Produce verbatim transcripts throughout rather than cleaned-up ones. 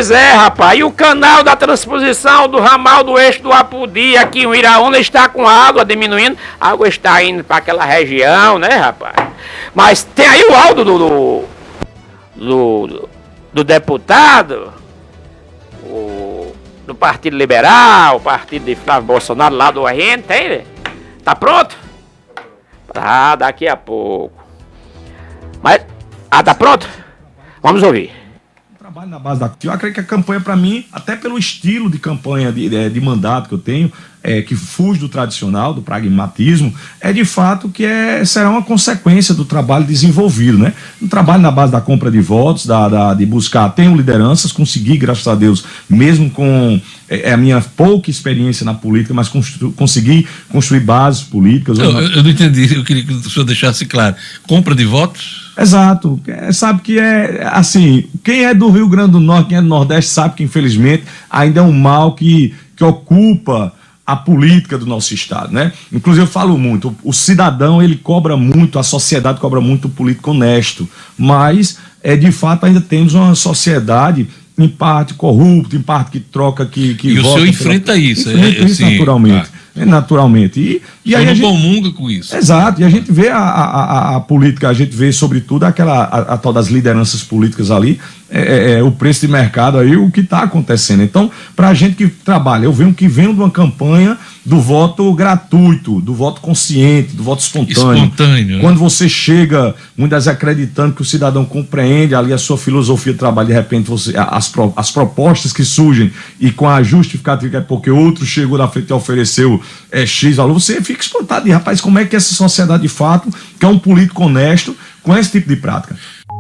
Pois é, rapaz, e o canal da transposição do ramal do eixo do Apodi aqui em Uiraúna está com água diminuindo, a água está indo para aquela região, né, rapaz? Mas tem aí o áudio do, do, do, do deputado, o, do Partido Liberal, o partido de Flávio Bolsonaro lá do R N, tem, né? Tá pronto? Tá, daqui a pouco. Mas, ah, tá pronto? Vamos ouvir. Trabalho na base da... Eu acredito que a campanha, para mim, até pelo estilo de campanha, de, de, de mandato que eu tenho, é, que fuge do tradicional, do pragmatismo, é de fato que é, será uma consequência do trabalho desenvolvido, né? Um trabalho na base da compra de votos, da, da, de buscar, tenho lideranças, consegui, graças a Deus, mesmo com é, a minha pouca experiência na política, mas constru, consegui construir bases políticas. Eu, eu, eu não entendi, eu queria que o senhor deixasse claro. Compra de votos? Exato, é, sabe que é assim, quem é do Rio Grande do Norte, quem é do Nordeste sabe que infelizmente ainda é um mal que, que ocupa a política do nosso estado, né? Inclusive eu falo muito, o, o cidadão ele cobra muito, a sociedade cobra muito o político honesto, mas é, de fato ainda temos uma sociedade em parte corrupta, em parte que troca, que, que e vota... E o senhor enfrenta pela... isso, enfrenta é, isso sim, naturalmente. Tá. Naturalmente. E, e aí não a gente comunga com isso. Exato, e a gente vê a, a, a, a política, a gente vê sobretudo aquela, a, a tal das lideranças políticas ali, é, é, o preço de mercado aí, o que está acontecendo. Então, para a gente que trabalha, eu venho que venho de uma campanha do voto gratuito, do voto consciente, do voto espontâneo. Espontâneo. Quando você chega, muitas vezes acreditando que o cidadão compreende ali a sua filosofia de trabalho, de repente você, as, pro, as propostas que surgem e com a justificativa que é porque outro chegou na frente e ofereceu é, X valor, você fica espantado. E rapaz, como é que essa sociedade de fato, que é um político honesto, com esse tipo de prática?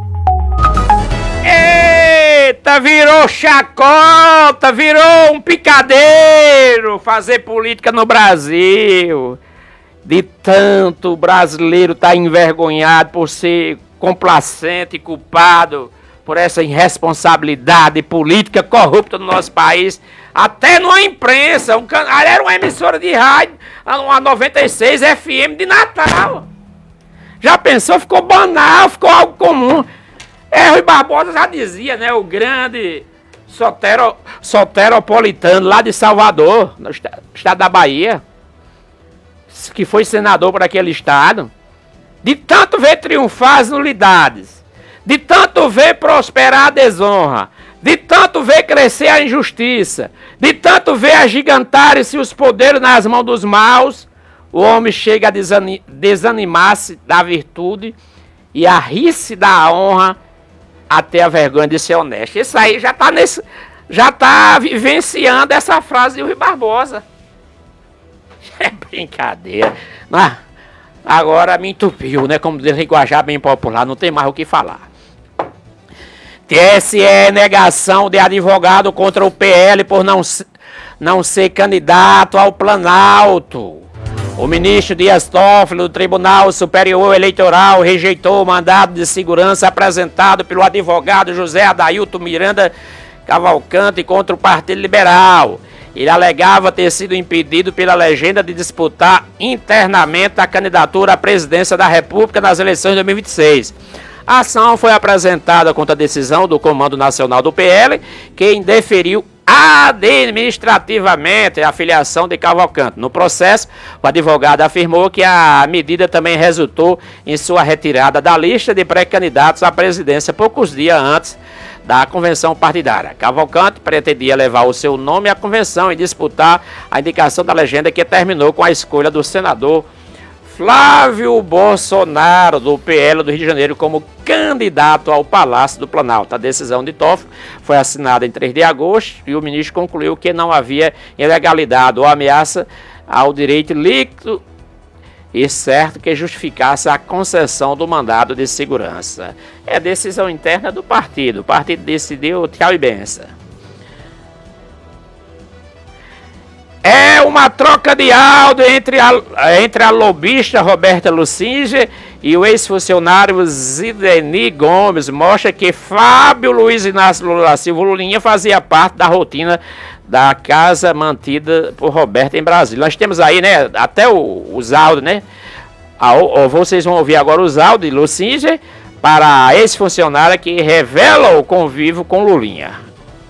Eita, virou chacota, virou um picadeiro fazer política no Brasil. De tanto o brasileiro tá envergonhado por ser complacente e culpado por essa irresponsabilidade política corrupta no nosso país. Até numa imprensa, um can... era uma emissora de rádio, uma noventa e seis F M de Natal. Já pensou? Ficou banal, ficou algo comum. É, Rui Barbosa já dizia, né? O grande sotero, soteropolitano lá de Salvador, no estado da Bahia, que foi senador por aquele estado, de tanto ver triunfar as nulidades, de tanto ver prosperar a desonra, de tanto ver crescer a injustiça, de tanto ver agigantarem-se os poderes nas mãos dos maus, o homem chega a desanim- desanimar-se da virtude e a rir-se da honra até a vergonha de ser honesto. Isso aí já está nesse, já tá vivenciando essa frase de Rui Barbosa. É brincadeira. Mas agora me entupiu, né? Como diz linguajar bem popular, não tem mais o que falar. T S E negação de advogado contra o P L por não, não ser candidato ao Planalto. O ministro Dias Toffoli do Tribunal Superior Eleitoral rejeitou o mandado de segurança apresentado pelo advogado José Adailton Miranda Cavalcante contra o Partido Liberal. Ele alegava ter sido impedido pela legenda de disputar internamente a candidatura à presidência da República nas eleições de dois mil e vinte e seis. A ação foi apresentada contra a decisão do Comando Nacional do P L, que indeferiu administrativamente a filiação de Cavalcante. No processo, o advogado afirmou que a medida também resultou em sua retirada da lista de pré-candidatos à presidência poucos dias antes da convenção partidária. Cavalcante pretendia levar o seu nome à convenção e disputar a indicação da legenda, que terminou com a escolha do senador Flávio Bolsonaro, do P L do Rio de Janeiro, como candidato ao Palácio do Planalto. A decisão de Toffoli foi assinada em três de agosto e o ministro concluiu que não havia ilegalidade ou ameaça ao direito líquido e certo que justificasse a concessão do mandado de segurança. É decisão interna do partido. O partido decidiu, tchau e benção. É uma troca de áudio entre a, entre a lobista Roberta Lucinge e o ex-funcionário Zideni Gomes. Mostra que Fábio Luiz Inácio Lula da Silva Lulinha fazia parte da rotina da casa mantida por Roberta em Brasília. Nós temos aí, né, até o, os áudios, né? A, a, vocês vão ouvir agora os áudios de Lucinge para a ex-funcionária que revela o convívio com Lulinha.